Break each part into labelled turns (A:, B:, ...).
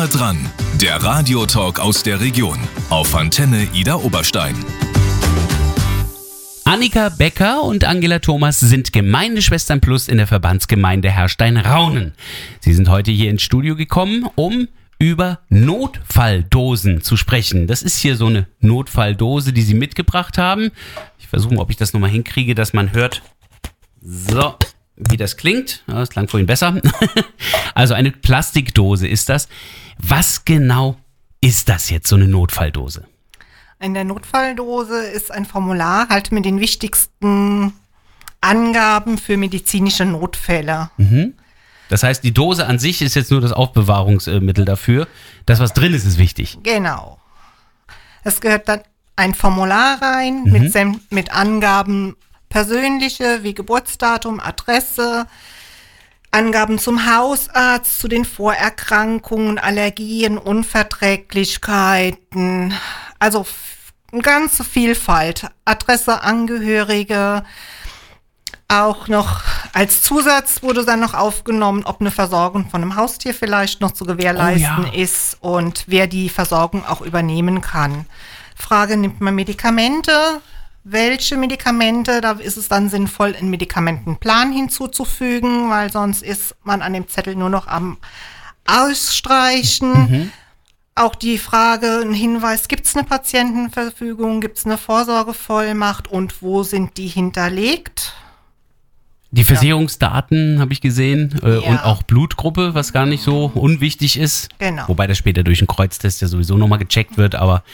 A: Nahe dran, der Radiotalk aus der Region auf Antenne Ida Oberstein.
B: Annika Becker und Angela Thomas sind Gemeindeschwestern Plus in der Verbandsgemeinde Herrstein-Raunen. Sie sind heute hier ins Studio gekommen, um über Notfalldosen zu sprechen. Das ist hier so eine Notfalldose, die sie mitgebracht haben. Ich versuche mal, ob ich das nochmal hinkriege, dass man hört, so, wie das klingt. Ja, das klang vorhin besser. Also eine Plastikdose ist das. Was genau ist das jetzt, so eine Notfalldose?
C: In der Notfalldose ist ein Formular halt mit den wichtigsten Angaben für medizinische Notfälle.
B: Mhm. Das heißt, die Dose an sich ist jetzt nur das Aufbewahrungsmittel dafür. Das, was drin ist, ist wichtig.
C: Genau. Es gehört dann ein Formular rein mit Angaben persönliche, wie Geburtsdatum, Adresse, Angaben zum Hausarzt, zu den Vorerkrankungen, Allergien, Unverträglichkeiten, also eine ganze Vielfalt. Adresse, Angehörige, auch noch als Zusatz wurde dann noch aufgenommen, ob eine Versorgung von einem Haustier vielleicht noch zu gewährleisten ist und wer die Versorgung auch übernehmen kann. Frage, nimmt man Medikamente? Welche Medikamente? Da ist es dann sinnvoll, einen Medikamentenplan hinzuzufügen, weil sonst ist man an dem Zettel nur noch am Ausstreichen. Auch die Frage, ein Hinweis, gibt es eine Patientenverfügung, gibt es eine Vorsorgevollmacht und wo sind die hinterlegt?
B: Die Versicherungsdaten habe ich gesehen und auch Blutgruppe, was gar nicht so unwichtig ist.
C: Genau.
B: Wobei das später durch einen Kreuztest ja sowieso nochmal gecheckt wird. Aber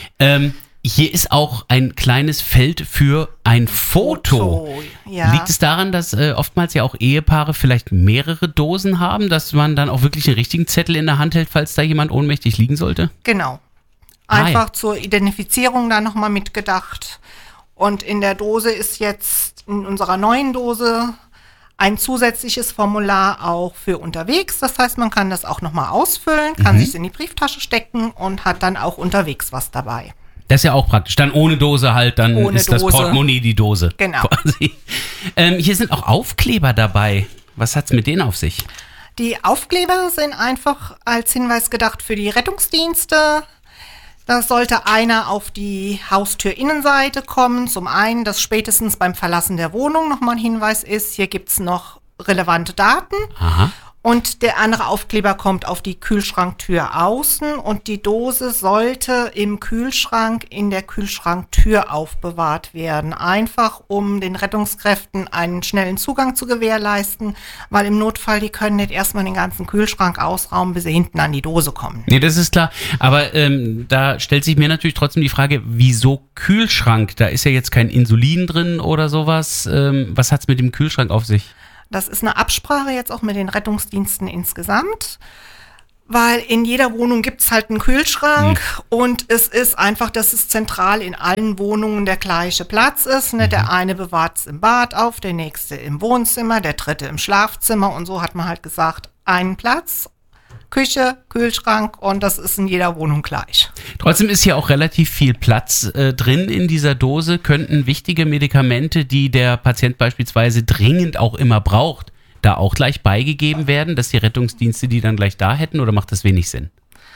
B: hier ist auch ein kleines Feld für ein Foto.
C: Ja.
B: Liegt es daran, dass oftmals ja auch Ehepaare vielleicht mehrere Dosen haben, dass man dann auch wirklich einen richtigen Zettel in der Hand hält, falls da jemand ohnmächtig liegen sollte?
C: Genau. Einfach zur Identifizierung da nochmal mitgedacht. Und in der Dose ist jetzt, in unserer neuen Dose, ein zusätzliches Formular auch für unterwegs. Das heißt, man kann das auch nochmal ausfüllen, kann sich in die Brieftasche stecken und hat dann auch unterwegs was dabei.
B: Das ist ja auch praktisch. Dann ohne Dose halt, dann
C: ohne
B: ist
C: Dose.
B: Das Portemonnaie die Dose.
C: Genau.
B: Quasi. Hier sind auch Aufkleber dabei. Was hat's mit denen auf sich?
C: Die Aufkleber sind einfach als Hinweis gedacht für die Rettungsdienste. Da sollte einer auf die Haustür-Innenseite kommen. Zum einen, dass spätestens beim Verlassen der Wohnung nochmal ein Hinweis ist, hier gibt's noch relevante Daten.
B: Aha.
C: Und der andere Aufkleber kommt auf die Kühlschranktür außen und die Dose sollte im Kühlschrank in der Kühlschranktür aufbewahrt werden. Einfach, um den Rettungskräften einen schnellen Zugang zu gewährleisten, weil im Notfall, die können nicht erstmal den ganzen Kühlschrank ausrauben, bis sie hinten an die Dose kommen.
B: Nee, das ist klar. Aber da stellt sich mir natürlich trotzdem die Frage, wieso Kühlschrank? Da ist ja jetzt kein Insulin drin oder sowas. Was hat's mit dem Kühlschrank auf sich?
C: Das ist eine Absprache jetzt auch mit den Rettungsdiensten insgesamt, weil in jeder Wohnung gibt's halt einen Kühlschrank und es ist einfach, dass es zentral in allen Wohnungen der gleiche Platz ist. Ne? Der eine bewahrt es im Bad auf, der nächste im Wohnzimmer, der dritte im Schlafzimmer und so hat man halt gesagt, einen Platz, Küche, Kühlschrank und das ist in jeder Wohnung gleich.
B: Trotzdem ist hier auch relativ viel Platz drin in dieser Dose. Könnten wichtige Medikamente, die der Patient beispielsweise dringend auch immer braucht, da auch gleich beigegeben werden, dass die Rettungsdienste die dann gleich da hätten oder macht das wenig Sinn?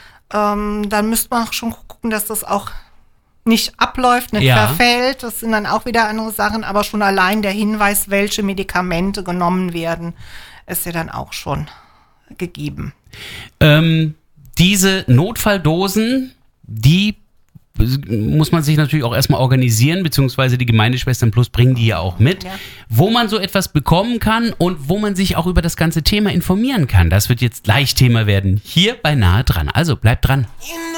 C: Dann müsste man auch schon gucken, dass das auch nicht abläuft, nicht verfällt. Das sind dann auch wieder andere Sachen, aber schon allein der Hinweis, welche Medikamente genommen werden, ist ja dann auch schon gegeben.
B: Diese Notfalldosen, die muss man sich natürlich auch erstmal organisieren, beziehungsweise die Gemeindeschwestern Plus bringen die ja auch mit, wo man so etwas bekommen kann und wo man sich auch über das ganze Thema informieren kann. Das wird jetzt gleich Thema werden, hier bei Nahe dran. Also bleibt dran.